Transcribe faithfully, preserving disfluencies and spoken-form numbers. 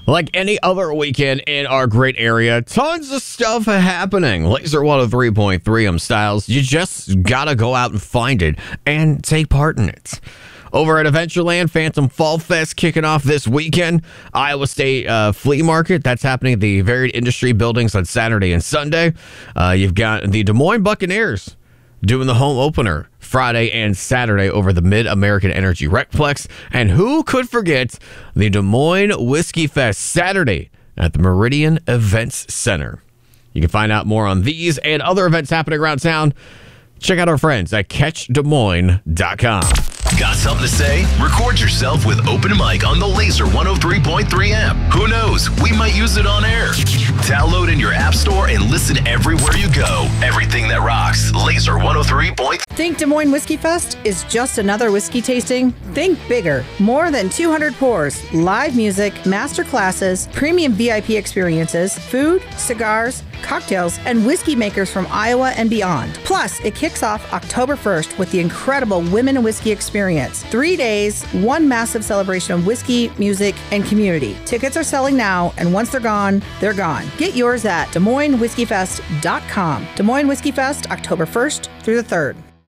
Like any other weekend in our great area, tons of stuff happening. Laser one oh three point three, I'm Styles. You just gotta go out and find it and take part in it. Over at Adventureland, Phantom Fall Fest kicking off this weekend. Iowa State uh, Flea Market, that's happening at the Varied Industry Buildings on Saturday and Sunday. Uh, you've got the Des Moines Buccaneers doing the home opener Friday and Saturday over the Mid-American Energy Recplex. And who could forget the Des Moines Whiskey Fest Saturday at the Meridian Events Center. You can find out more on these and other events happening around town. Check out our friends at catch des moines dot com. Got something to say? Record yourself with Open Mic on the Laser one oh three point three app. Who knows? We might use it on air. Download in your app store and listen everywhere you go. Everything that rocks. Laser one oh three point three. Think Des Moines Whiskey Fest is just another whiskey tasting? Think bigger. More than two hundred pours, live music, master classes, premium V I P experiences, food, cigars, cocktails, and whiskey makers from Iowa and beyond. Plus, it kicks off October first with the incredible Women in Whiskey Experience. Three days, one massive celebration of whiskey, music, and community. Tickets are selling now, and once they're gone, they're gone. Get yours at des moines whiskey fest dot com. Des Moines Whiskey Fest, October first through the third.